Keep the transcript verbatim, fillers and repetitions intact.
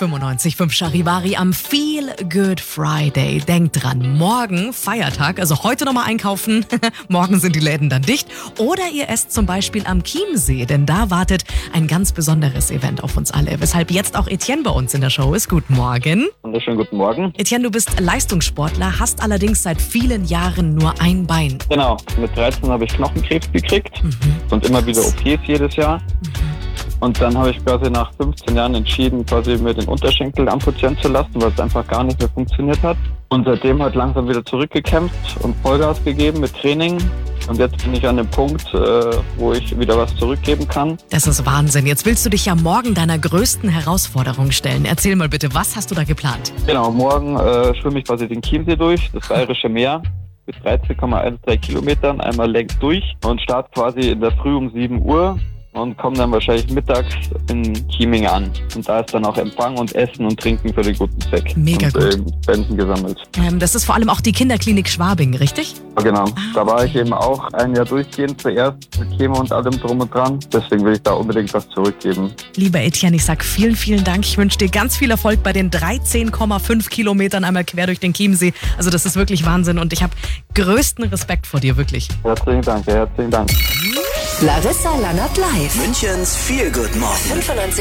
fünfundneunzig Komma fünf Charivari am Feel Good Friday. Denkt dran, morgen Feiertag, also heute nochmal einkaufen. Morgen sind die Läden dann dicht. Oder ihr esst zum Beispiel am Chiemsee, denn da wartet ein ganz besonderes Event auf uns alle. Weshalb jetzt auch Etienne bei uns in der Show ist. Guten Morgen. Wunderschönen guten Morgen. Etienne, du bist Leistungssportler, hast allerdings seit vielen Jahren nur ein Bein. Genau, mit dreizehn habe ich Knochenkrebs gekriegt Mhm. und immer wieder O Ps jedes Jahr. Mhm. Und dann habe ich quasi nach fünfzehn Jahren entschieden, quasi mir den Unterschenkel amputieren zu lassen, weil es einfach gar nicht mehr funktioniert hat. Und seitdem halt langsam wieder zurückgekämpft und Vollgas gegeben mit Training. Und jetzt bin ich an dem Punkt, äh, wo ich wieder was zurückgeben kann. Das ist Wahnsinn. Jetzt willst du dich ja morgen deiner größten Herausforderung stellen. Erzähl mal bitte, was hast du da geplant? Genau, morgen äh, schwimme ich quasi den Chiemsee durch, das Bayerische Meer. Mit dreizehn Komma dreizehn Kilometern einmal längs durch und starte quasi in der Früh um sieben Uhr. Und komme dann wahrscheinlich mittags in Chieming an. Und da ist dann auch Empfang und Essen und Trinken für den guten Zweck. Mega und, gut. Äh, Spenden gesammelt. Ähm, das ist vor allem auch die Kinderklinik Schwabing, richtig? Ja, genau. Ah, Da war okay. ich eben auch ein Jahr durchgehend zuerst mit Chemo und allem drum und dran. Deswegen will ich da unbedingt was zurückgeben. Lieber Etienne, ich sag vielen, vielen Dank. Ich wünsche dir ganz viel Erfolg bei den dreizehn Komma fünf Kilometern einmal quer durch den Chiemsee. Also das ist wirklich Wahnsinn und ich habe größten Respekt vor dir, wirklich. Herzlichen Dank, herzlichen Dank. Larissa Lannert live. Münchens Feel Good Morgen. fünfundneunzig